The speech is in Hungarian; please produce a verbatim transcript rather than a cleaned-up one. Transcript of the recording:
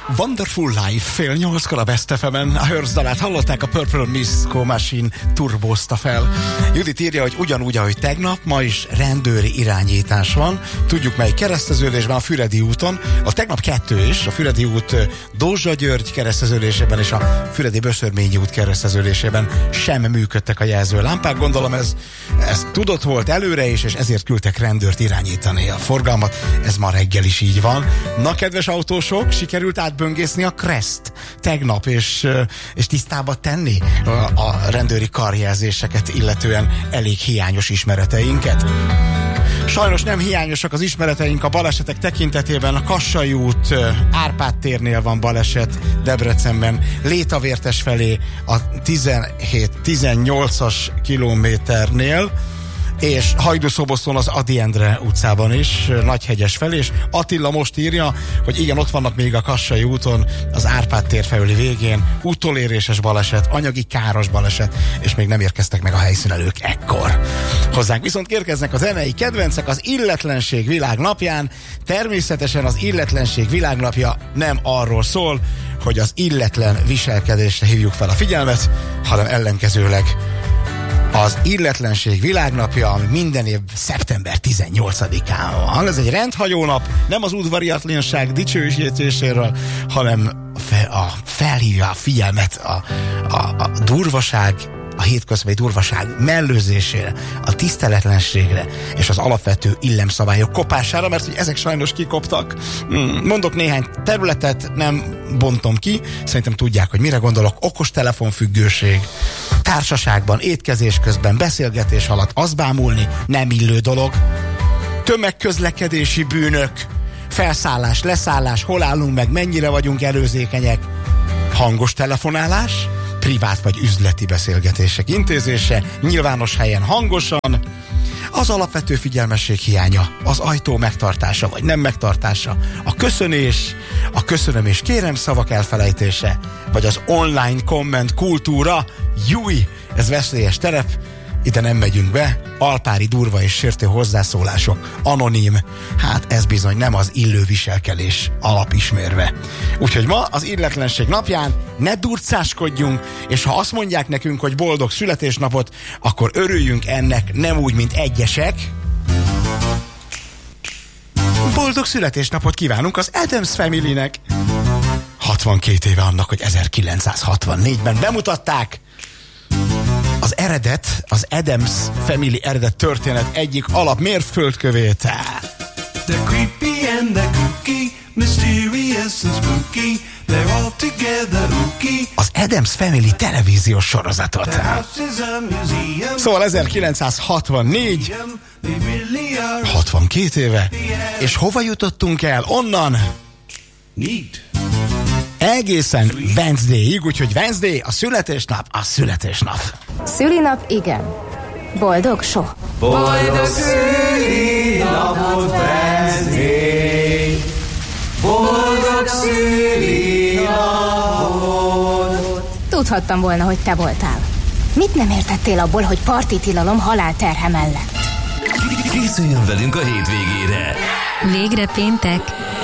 Wonderful Life, fél nyolckor a Best ef emen. A Hearst dalát hallották, a Purple Disco Machine turbózta fel. Judit írja, hogy ugyanúgy, ahogy tegnap, ma is rendőri irányítás van. Tudjuk, mely kereszteződésben, a Füredi úton. A tegnap kettő is, a Füredi út Dózsa György kereszteződésében és a Füredi Böszörményi út kereszteződésében sem működtek a jelzőlámpák. Gondolom ez, ez tudott volt előre is, és ezért küldtek rendőrt irányítani a forgalmat. Ez ma reggel is így van. Na, kedves autósok, sikerült átböngészni a Crest tegnap, és, és tisztába tenni a, a rendőri karjelzéseket, illetően elég hiányos ismereteinket. Sajnos nem hiányosak az ismereteink a balesetek tekintetében. A Kassai út Árpád térnél van baleset, Debrecenben Létavértes felé a tizenhét tizennyolcas kilométernél, és Hajdúszoboszlón az Ady Endre utcában is, Nagyhegyes felé, és Attila most írja, hogy igen, ott vannak még a Kassai úton, az Árpád tér felüli végén, úttoléréses baleset, anyagi káros baleset, és még nem érkeztek meg a helyszínelők ekkor. Hozzánk viszont érkeznek a zenei kedvencek az Illetlenség Világnapján. Természetesen az Illetlenség Világnapja nem arról szól, hogy az illetlen viselkedésre hívjuk fel a figyelmet, hanem ellenkezőleg az Illetlenség Világnapja, ami minden év szeptember tizennyolcadikán van. Ez egy rendhagyó nap, nem az udvariatlanság dicsőítéséről, hanem fe, a, felhívja a figyelmet a, a, a durvaság, a hétköznapi durvaság mellőzésére, a tiszteletlenségre és az alapvető illemszabályok kopására, mert hogy ezek sajnos kikoptak. Mondok néhány területet, nem bontom ki, szerintem tudják, hogy mire gondolok. Okostelefonfüggőség, társaságban, étkezés közben, beszélgetés alatt az bámulni nem illő dolog, tömegközlekedési bűnök, felszállás, leszállás, hol állunk meg, mennyire vagyunk előzékenyek, hangos telefonálás, privát vagy üzleti beszélgetések intézése, nyilvános helyen hangosan, az alapvető figyelmesség hiánya, az ajtó megtartása vagy nem megtartása, a köszönés, a köszönöm és kérem szavak elfelejtése, vagy az online komment kultúra. Júj, ez veszélyes terep, ide nem megyünk be, alpári durva és sértő hozzászólások, anonim, hát ez bizony nem az illő viselkedés alapismérve. Úgyhogy ma az Illetlenség napján ne durcáskodjunk, és ha azt mondják nekünk, hogy boldog születésnapot, akkor örüljünk ennek, nem úgy, mint egyesek. Boldog születésnapot kívánunk az Addams Family-nek. hatvankét éve annak, hogy ezerkilencszázhatvannégyben bemutatták az eredet, az Addams Family eredet történet egyik alap mérföldkövét. They're creepy and they're kooky, mysterious and spooky, they're all together ooky. Az Addams Family televíziós sorozatot. Szóval ezerkilencszázhatvannégy, hatvankét éve, és hova jutottunk el? Onnan Neat. egészen Wednesdayig, úgyhogy Wednesday, a születésnap, a születésnap. Szülinap, igen. Boldog so. Boldog szülinapot, Wednesday! Boldog szülinapot! Tudhattam volna, hogy te voltál. Mit nem értettél abból, hogy parti tilalom halálterhe mellett? Készüljön velünk a hétvégére! Végre péntek,